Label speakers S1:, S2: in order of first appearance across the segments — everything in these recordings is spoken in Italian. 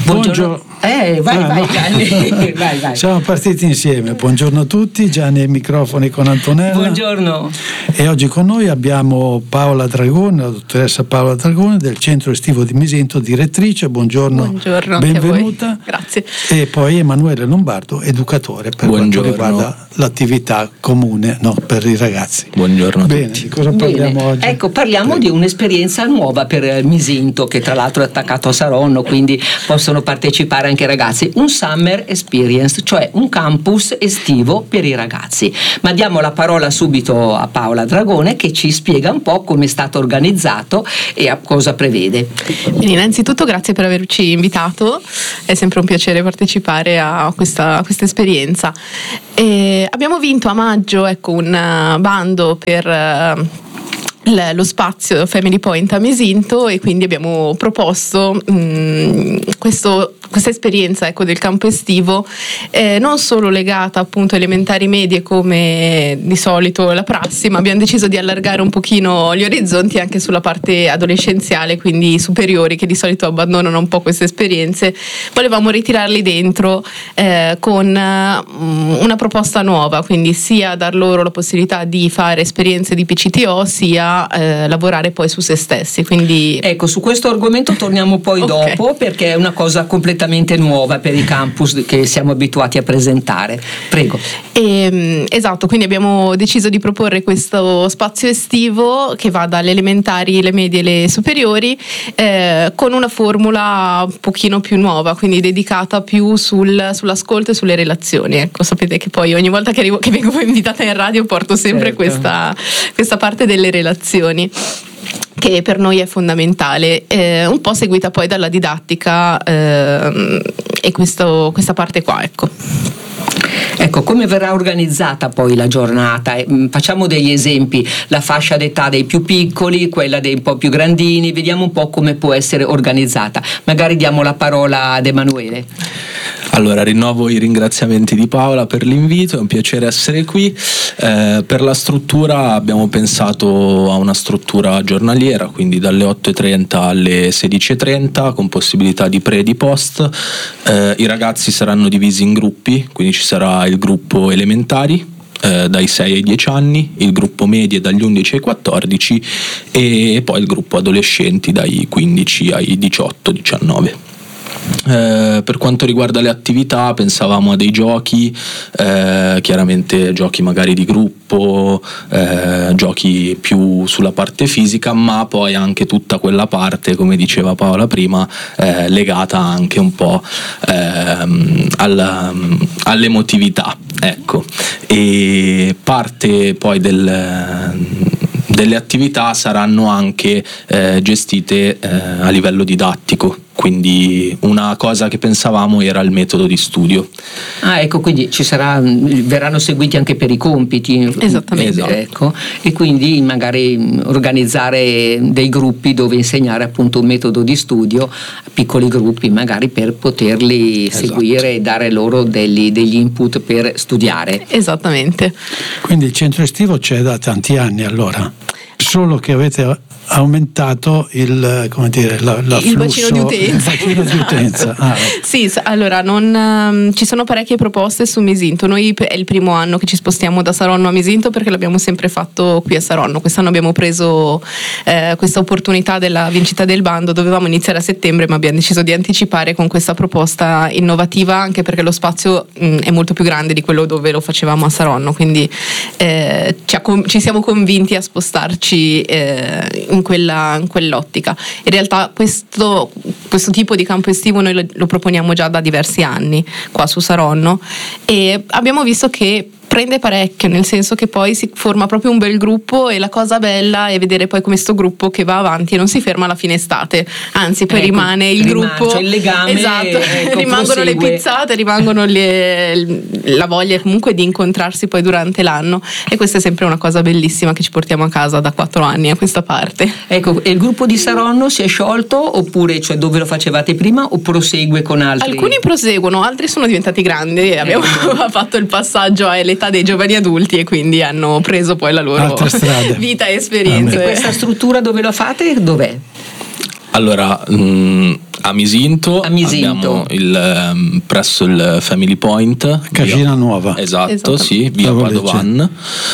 S1: Buongiorno.
S2: Vai Gianni. vai.
S1: Siamo partiti insieme. Buongiorno a tutti, Gianni ai microfoni con Antonella.
S2: Buongiorno.
S1: E oggi con noi abbiamo Paola Dragone, la dottoressa Paola Dragone del Centro Estivo di Misinto, direttrice. Buongiorno, benvenuta.
S3: A voi. Grazie.
S1: E poi Emanuele Lombardo, educatore per quanto riguarda l'attività comune per i ragazzi.
S4: Buongiorno a
S1: Bene,
S4: tutti.
S1: di cosa parliamo oggi?
S2: Ecco, parliamo di un'esperienza nuova per Misinto, che tra l'altro è attaccato a Saronno, quindi possono partecipare anche i ragazzi. Un summer experience, cioè un campus estivo per i ragazzi. Ma diamo la parola subito a Paola Dragone, che ci spiega un po' come è stato organizzato e a cosa prevede.
S3: Bene, innanzitutto grazie per averci invitato, è sempre un piacere partecipare a questa esperienza. Abbiamo vinto a maggio un bando per lo spazio Family Point a Misinto, e quindi abbiamo proposto questa esperienza del campo estivo, non solo legata appunto a elementari medie come di solito la prassi, ma abbiamo deciso di allargare un pochino gli orizzonti anche sulla parte adolescenziale, quindi superiori, che di solito abbandonano un po' queste esperienze. Volevamo ritirarli dentro con una proposta nuova, quindi sia dar loro la possibilità di fare esperienze di PCTO, sia lavorare poi su se stessi. Quindi
S2: ecco, su questo argomento torniamo poi dopo, perché è una cosa completamente nuova per i campus che siamo abituati a presentare. Prego.
S3: Esatto, quindi abbiamo deciso di proporre questo spazio estivo che va dalle elementari, le medie e le superiori, con una formula un pochino più nuova, quindi dedicata più sull'ascolto e sulle relazioni. Ecco, sapete che poi ogni volta che vengo invitata in radio porto sempre questa parte delle relazioni, che per noi è fondamentale, un po' seguita poi dalla didattica, e questa parte qua,
S2: Ecco, come verrà organizzata poi la giornata? Facciamo degli esempi: la fascia d'età dei più piccoli, quella dei un po' più grandini, vediamo un po' come può essere organizzata. Magari diamo la parola ad Emanuele.
S4: Allora, rinnovo i ringraziamenti di Paola per l'invito, è un piacere essere qui. Per la struttura abbiamo pensato a una struttura giornaliera, quindi dalle 8:30 alle 16:30, con possibilità di pre e di post. I ragazzi saranno divisi in gruppi, quindi ci sarà il gruppo elementari dai 6 ai 10 anni, il gruppo medie dagli 11 ai 14 e poi il gruppo adolescenti dai 15 ai 18-19. Per quanto riguarda le attività, pensavamo a dei giochi, chiaramente giochi magari di gruppo, giochi più sulla parte fisica, ma poi anche tutta quella parte, come diceva Paola prima, legata anche un po' all'emotività, ecco. E parte poi delle attività saranno anche gestite a livello didattico, quindi una cosa che pensavamo era il metodo di studio.
S2: Ecco, quindi verranno seguiti anche per i compiti.
S3: Esattamente.
S2: Esatto. Ecco, e quindi magari organizzare dei gruppi dove insegnare appunto un metodo di studio a piccoli gruppi, magari per poterli seguire e dare loro degli input per studiare.
S3: Esattamente.
S1: Quindi il centro estivo c'è da tanti anni, allora, solo che avete aumentato il
S3: bacino di utenza. Sì, allora ci sono parecchie proposte su Misinto. Noi è il primo anno che ci spostiamo da Saronno a Misinto, perché l'abbiamo sempre fatto qui a Saronno. Quest'anno abbiamo preso questa opportunità della vincita del bando. Dovevamo iniziare a settembre, ma abbiamo deciso di anticipare con questa proposta innovativa, anche perché lo spazio è molto più grande di quello dove lo facevamo a Saronno, quindi ci siamo convinti a spostarci in quell'ottica. In realtà questo tipo di campo estivo noi lo proponiamo già da diversi anni qua su Saronno, e abbiamo visto che prende parecchio, nel senso che poi si forma proprio un bel gruppo, e la cosa bella è vedere poi come sto gruppo che va avanti e non si ferma alla fine estate, anzi poi rimane il gruppo,
S2: cioè il legame,
S3: esatto, rimangono prosegue. Le pizzate, rimangono la voglia comunque di incontrarsi poi durante l'anno, e questa è sempre una cosa bellissima che ci portiamo a casa da 4 anni a questa parte.
S2: Ecco, e il gruppo di Saronno si è sciolto, oppure dove lo facevate prima, o prosegue con altri?
S3: Alcuni proseguono, altri sono diventati grandi, abbiamo fatto il passaggio all'età dei giovani adulti, e quindi hanno preso poi la loro vita e esperienze.
S2: E questa struttura dove lo fate, dov'è?
S4: Allora, a Misinto abbiamo presso il Family Point,
S1: Cascina Nuova.
S4: Esatto, sì, via Padovan.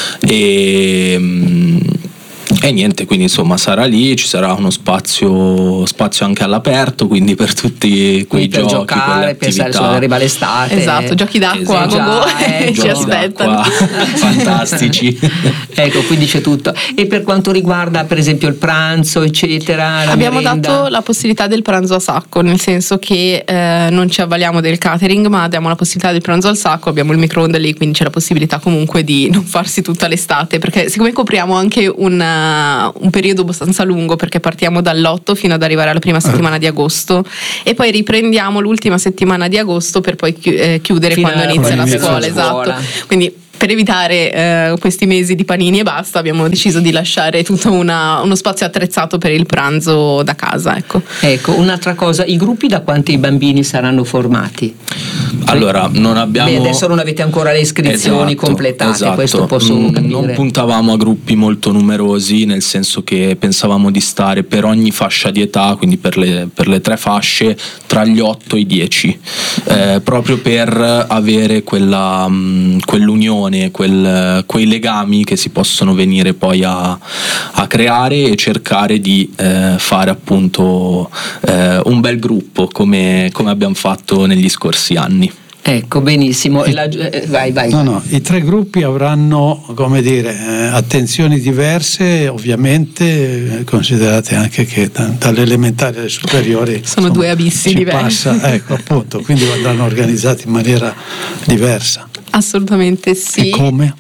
S4: E niente, quindi insomma sarà lì, ci sarà uno spazio anche all'aperto, quindi per tutti quei giochi,
S2: giocare, pensare arriva l'estate.
S3: Esatto, giochi d'acqua, ci aspettano.
S4: Fantastici.
S2: Ecco, quindi c'è tutto. E per quanto riguarda per esempio il pranzo, eccetera,
S3: abbiamo dato la possibilità del pranzo a sacco, nel senso che non ci avvaliamo del catering, ma diamo la possibilità del pranzo al sacco, abbiamo il microonde lì, quindi c'è la possibilità comunque di non farsi tutta l'estate, perché siccome copriamo anche un periodo abbastanza lungo, perché partiamo dall'8 fino ad arrivare alla prima settimana di agosto e poi riprendiamo l'ultima settimana di agosto per poi chiudere fino quando inizia la scuola. Esatto, quindi per evitare questi mesi di panini e basta, abbiamo deciso di lasciare tutto uno spazio attrezzato per il pranzo da casa.
S2: Ecco, un'altra cosa, i gruppi da quanti bambini saranno formati?
S4: Allora, non abbiamo...
S2: adesso non avete ancora le iscrizioni completate, questo posso capire.
S4: Non puntavamo a gruppi molto numerosi, nel senso che pensavamo di stare per ogni fascia di età, quindi per le 3 fasce, tra gli 8 e i 10, proprio per avere quell'unione, quei legami che si possono venire poi a creare e cercare di fare appunto un bel gruppo come abbiamo fatto negli scorsi anni.
S2: Ecco, benissimo. Vai.
S1: No, i 3 gruppi avranno, come dire, attenzioni diverse, ovviamente, considerate anche che dalle elementari alle superiori
S3: sono 2 abissi diversi.
S1: Ecco, appunto, quindi andranno organizzati in maniera diversa.
S3: Assolutamente sì.
S1: E come?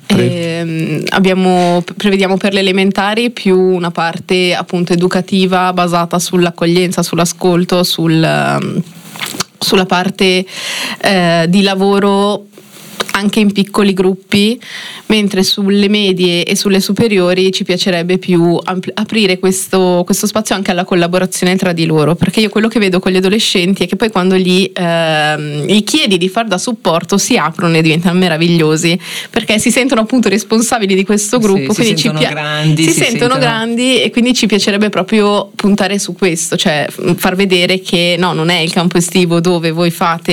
S3: Prevediamo per le elementari più una parte appunto educativa basata sull'accoglienza, sull'ascolto, sulla parte di lavoro anche in piccoli gruppi, mentre sulle medie e sulle superiori ci piacerebbe più aprire questo spazio anche alla collaborazione tra di loro, perché io quello che vedo con gli adolescenti è che poi quando gli chiedi di far da supporto si aprono e diventano meravigliosi, perché si sentono appunto responsabili di questo gruppo, quindi si sentono grandi e quindi ci piacerebbe proprio puntare su questo, cioè far vedere che no, non è il campo estivo dove voi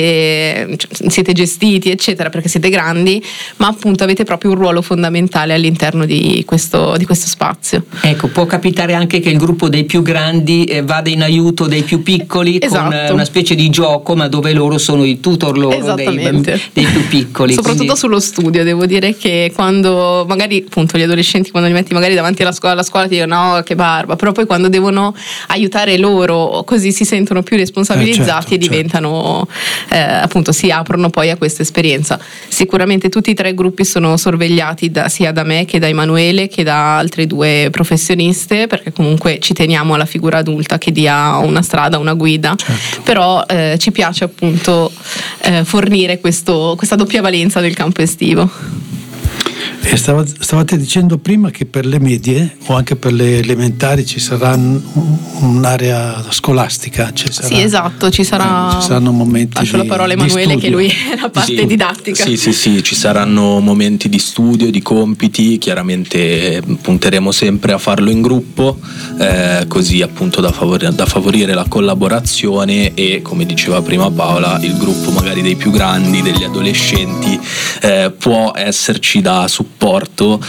S3: siete gestiti eccetera perché siete grandi, ma appunto avete proprio un ruolo fondamentale all'interno di questo spazio.
S2: Ecco, può capitare anche che il gruppo dei più grandi vada in aiuto dei più piccoli, con una specie di gioco, ma dove loro sono i tutor loro dei più piccoli.
S3: Soprattutto sullo studio, devo dire che quando magari appunto gli adolescenti, quando li metti magari davanti alla scuola ti dicono no, che barba, però poi quando devono aiutare loro così si sentono più responsabilizzati e diventano appunto si aprono poi a questa esperienza. Sicuramente tutti i 3 gruppi sono sorvegliati sia da me che da Emanuele che da altre 2 professioniste, perché comunque ci teniamo alla figura adulta che dia una strada, una guida, però ci piace appunto fornire questa doppia valenza del campo estivo.
S1: E stavate dicendo prima che per le medie o anche per le elementari ci sarà un'area scolastica.
S3: Sì, esatto, ci
S1: saranno momenti.
S3: Lascio la parola a Emanuele, che lui è la parte didattica.
S4: Sì, ci saranno momenti di studio, di compiti, chiaramente punteremo sempre a farlo in gruppo, così appunto da favorire la collaborazione e, come diceva prima Paola, il gruppo magari dei più grandi, degli adolescenti, può esserci da supporto,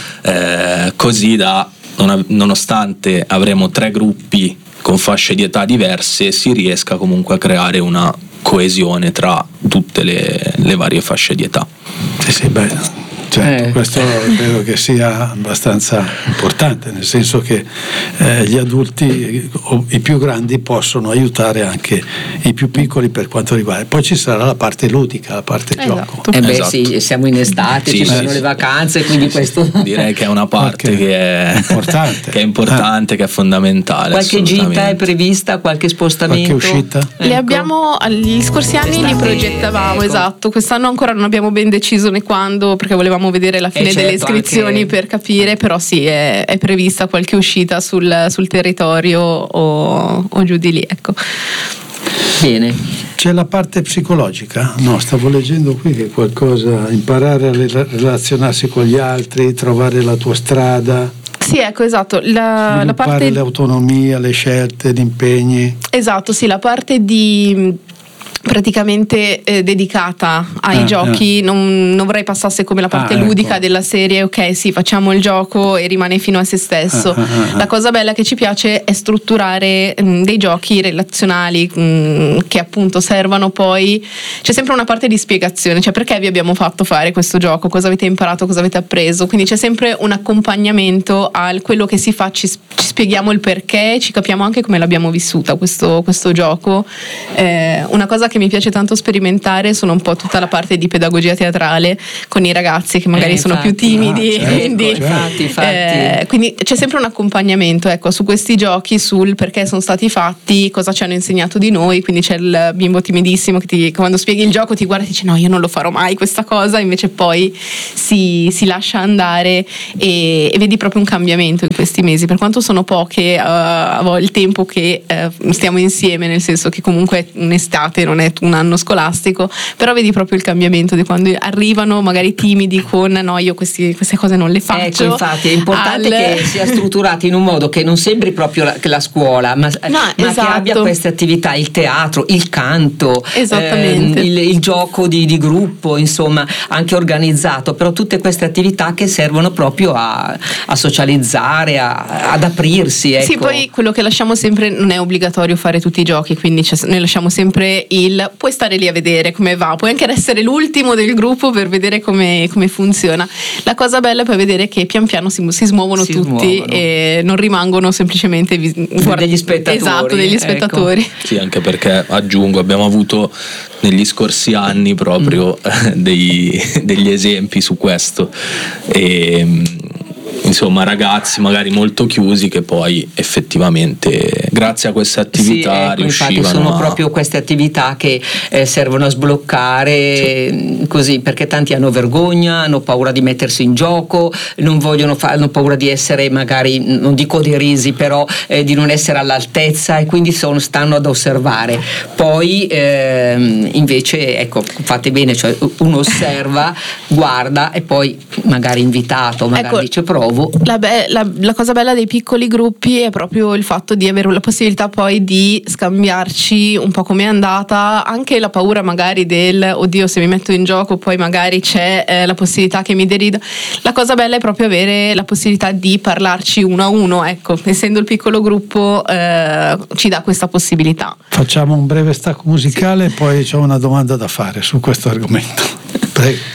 S4: così da nonostante avremo 3 gruppi con fasce di età diverse, si riesca comunque a creare una coesione tra tutte le varie fasce di età.
S1: Sì, beh. Certo, questo credo che sia abbastanza importante, nel senso che gli adulti o i più grandi possono aiutare anche i più piccoli per quanto riguarda. Poi ci sarà la parte ludica, la parte gioco.
S2: Sì, siamo in estate, ci sono le vacanze, quindi questo
S4: direi che è una parte che è importante, che è fondamentale.
S2: Qualche gita è prevista, qualche spostamento?
S1: Qualche uscita?
S3: Le abbiamo agli scorsi anni li progettavamo, esatto. Quest'anno ancora non abbiamo ben deciso né quando, perché volevamo vedere la fine delle iscrizioni per capire, però sì, è prevista qualche uscita sul territorio o giù di lì, ecco.
S2: Bene.
S1: C'è la parte psicologica? No, stavo leggendo qui che qualcosa, imparare a relazionarsi con gli altri, trovare la tua strada.
S3: Sì, ecco, esatto. La parte
S1: l'autonomia, le scelte, gli impegni.
S3: Esatto, sì, la parte di praticamente dedicata ai giochi non vorrei passasse come la parte ludica della serie, ok, sì, facciamo il gioco e rimane fino a se stesso. La cosa bella che ci piace è strutturare dei giochi relazionali che appunto servano, poi c'è sempre una parte di spiegazione, cioè perché vi abbiamo fatto fare questo gioco, cosa avete imparato, cosa avete appreso, quindi c'è sempre un accompagnamento a quello che si fa, ci spieghiamo il perché, ci capiamo anche come l'abbiamo vissuta questo gioco. Una cosa che mi piace tanto sperimentare sono un po' tutta la parte di pedagogia teatrale con i ragazzi che magari sono più timidi, quindi quindi c'è sempre un accompagnamento, ecco, su questi giochi, sul perché sono stati fatti, cosa ci hanno insegnato di noi, quindi c'è il bimbo timidissimo che quando spieghi il gioco ti guarda e dice no, io non lo farò mai questa cosa, invece poi si lascia andare e vedi proprio un cambiamento in questi mesi, per quanto sono poche il tempo che stiamo insieme, nel senso che comunque è un'estate, non è un anno scolastico, però vedi proprio il cambiamento di quando arrivano magari timidi con no, io queste cose non le faccio.
S2: Ecco, infatti è importante che sia strutturato in un modo che non sembri proprio la scuola, ma che abbia queste attività, il teatro, il canto, il gioco di gruppo, insomma, anche organizzato, però tutte queste attività che servono proprio a socializzare, ad aprirsi, ecco.
S3: Sì, poi quello che lasciamo sempre, non è obbligatorio fare tutti i giochi, quindi noi lasciamo sempre puoi stare lì a vedere come va, puoi anche essere l'ultimo del gruppo per vedere come funziona. La cosa bella è poi vedere che pian piano si smuovono tutti e non rimangono semplicemente
S2: degli spettatori.
S3: Esatto, degli spettatori.
S4: Sì, anche perché aggiungo, abbiamo avuto negli scorsi anni proprio degli esempi su questo e insomma ragazzi magari molto chiusi che poi effettivamente grazie a queste attività riuscivano.
S2: Infatti sono proprio queste attività che servono a sbloccare così, perché tanti hanno vergogna, hanno paura di mettersi in gioco, non vogliono hanno paura di essere magari, non dico derisi, però di non essere all'altezza, e quindi stanno ad osservare. Poi invece ecco, fate bene, cioè uno osserva, guarda e poi magari invitato, magari dice provo.
S3: La cosa bella dei piccoli gruppi è proprio il fatto di avere la possibilità poi di scambiarci un po' com'è andata, anche la paura magari del oddio se mi metto in gioco poi magari c'è la possibilità che mi derida. La cosa bella è proprio avere la possibilità di parlarci uno a uno, ecco, essendo il piccolo gruppo ci dà questa possibilità.
S1: Facciamo un breve stacco musicale e poi c'ho una domanda da fare su questo argomento. Prego.